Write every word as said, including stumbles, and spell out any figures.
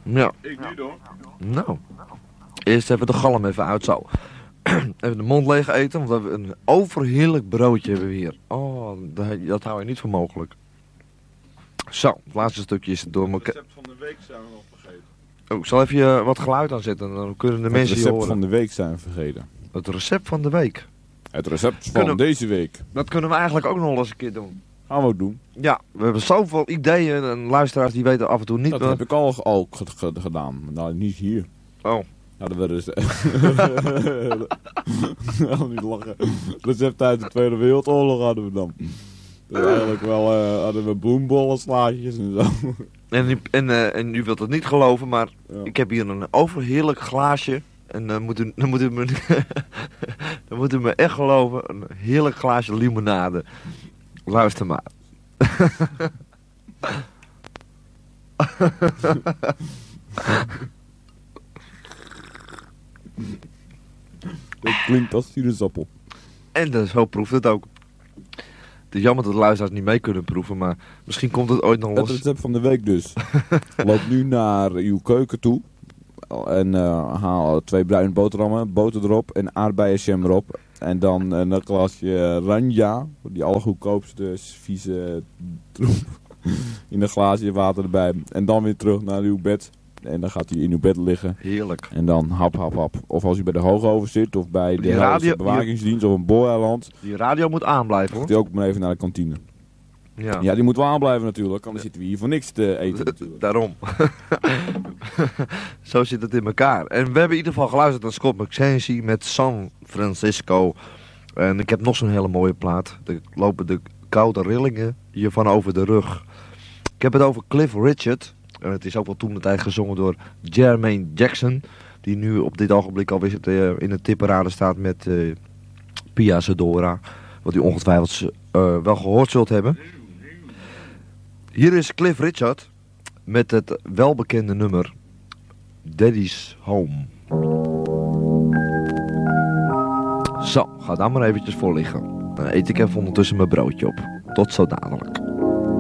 Ja. Ik nu door. Nou. Eerst even de galm even uit zo. Even de mond leeg eten, want we hebben een overheerlijk broodje hebben we hier. Oh, dat, dat hou je niet voor mogelijk. Zo, het laatste stukje is door Het elkaar. recept van de week zijn we nog vergeten. Oh, ik zal even uh, wat geluid aanzetten, dan kunnen de Het mensen je recept horen. van de week zijn we vergeten. Het recept van de week. Het recept van Kunnen- deze week. Dat kunnen we eigenlijk ook nog eens een keer doen. Gaan we ook doen. Ja, we hebben zoveel ideeën en luisteraars die weten af en toe niet Dat wat... heb ik al, al ge- ge- gedaan. Maar nou, niet hier. Oh. Nou, dat werden dus... Nou, niet lachen. Recept uit de Tweede Wereldoorlog hadden we dan. Dus eigenlijk wel uh, hadden we bloembollen, slaatjes en zo. En, u- en, uh, en u wilt het niet geloven, maar Ja. ik heb hier een overheerlijk glaasje. En dan moet u, dan moet u, me, dan moet u me echt geloven, een heerlijk glaasje limonade. Luister maar. Dat klinkt als sinaasappel. En dus, zo proeft het ook. Het is jammer dat de luisteraars niet mee kunnen proeven, maar misschien komt het ooit nog Het los. recept van de week dus. Loop nu naar uw keuken toe. En uh, haal twee bruine boterhammen, boter erop en aardbeienjam erop. En dan een glasje ranja, die allergoedkoopste vieze troep. In een glaasje water erbij. En dan weer terug naar uw bed. En dan gaat u in uw bed liggen. Heerlijk. En dan hap, hap, hap. Of als u bij de Hoogover zit of bij de Die Helse radio- bewakingsdienst of een booreiland. Die radio moet aanblijven, Gaat hoor. u ook maar even naar de kantine. Ja. Ja, die moet wel aanblijven natuurlijk. Anders zitten we hier voor niks te eten natuurlijk. Daarom. Zo zit het in elkaar. En we hebben in ieder geval geluisterd naar Scott McKenzie met San Francisco. En ik heb nog zo'n hele mooie plaat. Er lopen de koude rillingen je van over de rug. Ik heb het over Cliff Richard. En het is ook wel toen de tijd gezongen door Jermaine Jackson. Die nu op dit ogenblik alweer uh, in de tipparade staat met uh, Pia Zadora. Wat u ongetwijfeld uh, wel gehoord zult hebben. Hier is Cliff Richard met het welbekende nummer Daddy's Home. Zo, ga daar maar eventjes voor liggen. Dan eet ik even ondertussen mijn broodje op. Tot zo dadelijk.